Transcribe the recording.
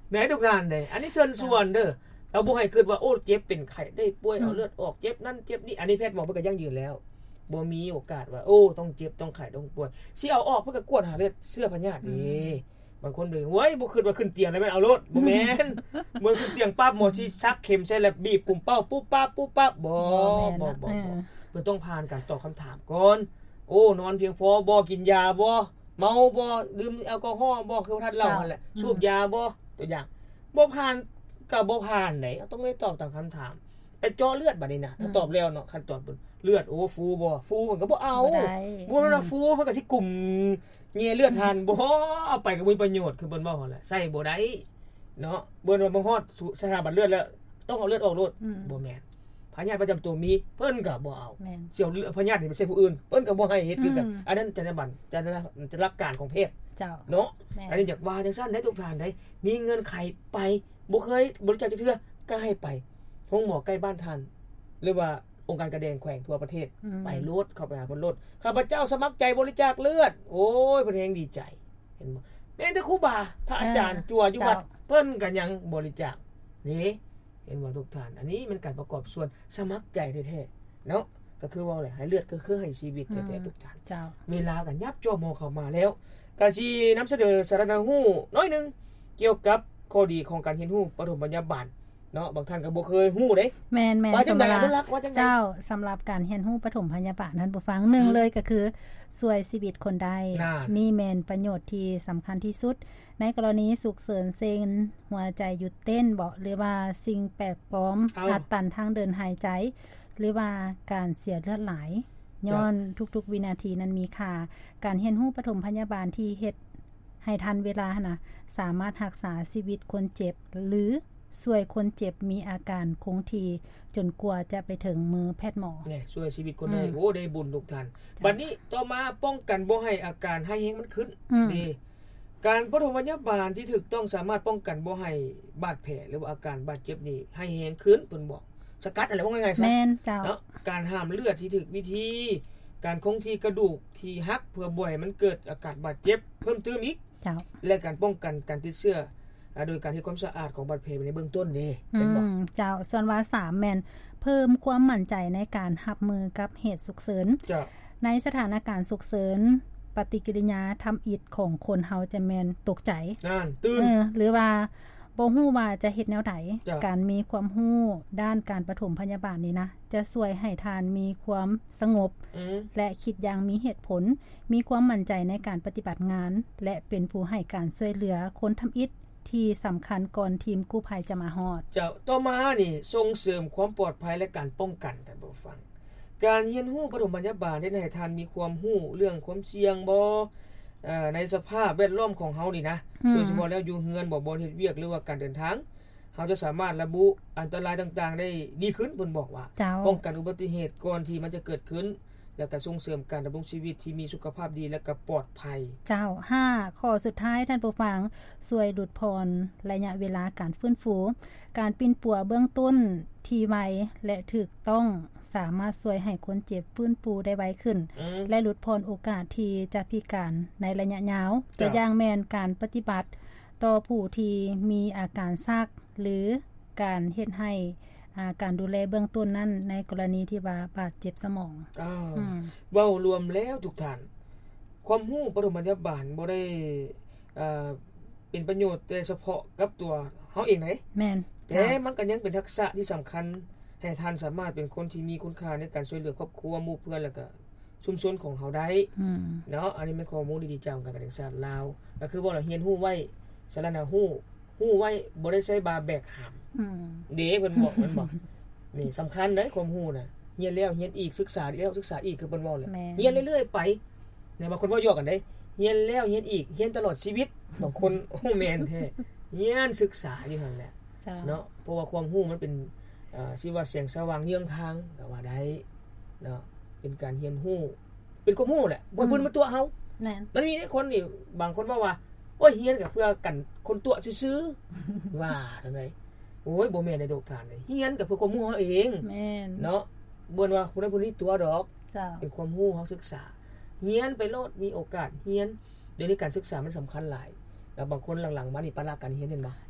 ไหนทุกท่านได้อันนี้เชิญชวนเด้อเราบ่ให้คิดว่าโอ้เจ็บเป็นไข้ได้ป่วยเอาเลือดออกเจ็บนั่นเจ็บนี่อันนี้แพทย์บอกเพิ่นก็ยังยืนแล้วบ่มีโอกาสว่าโอ้ต้องเจ็บต้องไข้ต้องป่วยสิเอาออกเพิ่นก็กวดหาเลือดเสื้อพยาธิดีบางคนเด้อโว้ยบ่คิดว่าขึ้นเตียงแล้วแม่นเอารถบ่แม่นบ่ขึ้นเตียงปั๊บหมอสิซักเข็มใส่แล้วบีบปุ่มเป้าปุ๊บปั๊บบ่เพิ่นต้องผ่านการตอบคำถามก่อนโอ้นอนเพียงพอบ่กินยาบ่เมาบ่ดื่มแอลกอฮอล์บ่คือทัดเหล้านั่นแหละสูบยาบ่ตัวอย่างบ่ผ่านก็บ่ผ่านไหนต้องได้ตอบตามคำถามไปเจาะเลือดบัดนี้นะถ้าตอบแล้วเนาะขั้นตอนเลือดโอ้ฟูบ่ฟูมันก็บ่เอาบ่แม่นว่าฟูมันก็สิกลุ่มเงียเลือดทันบ่เอาไปก็บ่มีประโยชน์คือเพิ่นเว้าหั่นแหละใช้บ่ได้เนาะเบิ่นว่าบ่ฮอดสถาบันเลือดแล้วต้องเอาเลือดออกโลดบ่แม่นพยาธิประจำตัวมีเพิ่นก็บ่เอาเสี่ยวพยาธินี่ไปใส่ผู้อื่นเพิ่นก็บ่ให้เฮ็ดคือกันอันนั้นจรรยาบรรณจะรักการของเพศเจ้าเนาะอันนี้อยากว่าจังซั่นได้ทุกท่านได้มีเงินไขไปบ่เคยบริจาคจักเทื่อก็ให้ไปโรงหมอใกล้บ้านท่านหรือว่าองค์การกระแดงแขวงทั่วประเทศไปโลดเข้าไปหาเพิ่นโลดข้าพเจ้าสมัครใจบริจาคเลือดโอ้ยเพิ่นแฮงดีใจเห็นบ่แม้แต่ครูบาพระอาจารย์จั่วอยู่วัดเพิ่นก็ยังบริจาคนี่เห็นว่าทุกท่านอันนี้มันการประกอบส่วนสมัครใจแท้ๆเนาะก็คือว่าอะไรให้เลือดก็คือให้ชีวิตแท้ๆทุกท่านเจ้าเวลาก็ยับจ่อมอเข้ามาแล้วก็สินำเสนอสาระฮู้น้อยนึงเกี่ยวกับข้อดีของการเรียนรู้ปฐมพยาบาลเนาะบางท่านก็บ่เคยฮู้เด้แม่นๆสำหรับเจ้าสำหรับการเรียนรู้ปฐมพยาบาลนั้นบ่ฟังนึงเลยก็คือช่วยชีวิตคนได้นี่แม่นประโยชน์ที่สำคัญที่สุดในกรณีฉุกเฉินเส้นหัวใจหยุดเต้นบ่หรือว่าสิ่งแปลกปลอมอาจตันทางเดินหายใจหรือว่าการเสียเลือดหลายย้อนทุกๆวินาทีนั้นมีค่าการเรียนรู้ปฐมพยาบาลที่เฮ็ดให้ทันเวลานะสามารถรักษาชีวิตคนเจ็บหรือช่วยคนเจ็บมีอาการคงที่จนกว่าจะไปถึงมือแพทย์หมอเนี่ยช่วยชีวิตคนได้โอ้ได้บุญทุกท่านบัดนี้ต่อมาป้องกันบ่ให้อาการไข้แห้งมันขึ้นดีการปฐมพยาบาลที่ถูกต้องสามารถป้องกันบ่ให้บาดแผลหรือว่าอาการบาดเจ็บนี่ให้แห้งขึ้นเพิ่นบอกสกัดอะไรว่าง่ายๆซะแม่นเจ้าเนาะการห้ามเลือดที่ถูกวิธีการคงที่กระดูกที่หักเพื่อบ่ให้มันเกิดอาการบาดเจ็บเพิ่มเติมอีกเจ้าและการป้องกันการติดเชื้อโดยการเฮ็ดความสะอาดของบาดแผลในเบื้องต้นนี่เป็นบ่เจ้าส่วนว่า3แม่นเพิ่มความมั่นใจในการรับมือกับเหตุฉุกเฉินในสถานการณ์ฉุกเฉินปฏิกิริยาทำอิฐของคนเฮาจะแม่นตกใจตื่นหรือว่าบ่ฮู้ว่าจะเฮ็ดแนวใดการมีความรู้ด้านการปฐมพยาบาลนี่นะจะช่วยให้ทานมีความสงบและคิดอย่างมีเหตุผลมีความมั่นใจในการปฏิบัติงานและเป็นผู้ให้การช่วยเหลือคนทำอิฐที่สำคัญก่อนทีมกู้ภัยจะมาฮอดเจ้าต่อมานี่ส่งเสริมความปลอดภัยและการป้องกันท่านผู้ฟังการเรียนรู้ปฐมพยาบาลได้ให้ท่านมีความรู้เรื่องความเสี่ยงบ่ในสภาพแวดล้อมของเฮานี่นะโดยเฉพาะแล้วอยู่เฮือนบ่เฮ็ดเวียกหรือว่าการเดินทางเฮาจะสามารถระบุอันตรายต่างๆได้ดีขึ้นเพิ่นบอกว่าป้องกันอุบัติเหตุก่อนที่มันจะเกิดขึ้นแล้วก็ส่งเสริมการดำรงชีวิตที่มีสุขภาพดีและก็ปลอดภัยเจ้า5ข้อสุดท้ายท่านผู้ฟังช่วยลดพรระยะเวลาการฟื้นฟูการปิ่นปัวเบื้องต้นที่ไวและถูกต้องสามารถช่วยให้คนเจ็บฟื้นฟูได้ไวขึ้นและลดพรโอกาสที่จะพิการในระยะยาวตัวอย่างแม่นการปฏิบัติต่อผู้ที่มีอาการซักหรือการเฮ็ดให้การดูแลเบื้องต้นนั้นในกรณีที่ว่าบาดเจ็บสมองเว้ารวมแล้วทุกท่านความรู้ปฐมพยาบาลบ่ได้เป็นประโยชน์แต่เฉพาะกับตัวเฮาเองไหนแม่นแต่มันก็ยังเป็นทักษะที่สำคัญให้ท่านสามารถเป็นคนที่มีคุณค่าในการช่วยเหลือครอบครัวหมู่เพื่อนแล้วก็ชุมชนของเฮาได้เนาะอันนี้เป็นข้อมูลดีๆจากองค์การแห่งชาติลาวก็คือว่าเราเรียนรู้ไว้สารณะฮู้ไว้บ่ได้ใช้บาแบกหามเด้เพิ่นบอกนี่สำคัญเด้ความรู้น่ะเรียนแล้วเรียนอีกศึกษาแล้วศึกษาอีกคือเพิ่นเว้าแหละเรียนเรื่อยๆไปเนี่ยบางคนเว้าย่อกันได้เรียนแล้วเรียนอีกเรียนตลอดชีวิตบางคนโอ้แม่นแท้เรียนศึกษาอยู่นั่นแหละเนาะเพราะว่าความรู้มันเป็นสิว่าแสงสว่างเยื้องทางก็ว่าได้เนาะเป็นการเรียนรู้เป็นความรู้แหละบ่เพิ่นมาตัวเฮามันมีคนนี่บางคนว่าโอ้ยเรียนก็เพื่อกันคนตัวซื่อๆว่าจังได๋โอ้ยบ่แม่นได้ดอกทานเลยเรียนก็เพื่อความรู้เฮาเองแม่นเนาะบ่ว่าผู้นั้นผู้นี้ตัวดอกเป็นความรู้เฮาศึกษาเรียนไปโลดมีโอกาสเรียนเดี๋ยวนี้การศึกษามันสำคัญหลายแล้วบางคนหลังๆมานี่ปะละการเรียนเห็นบ่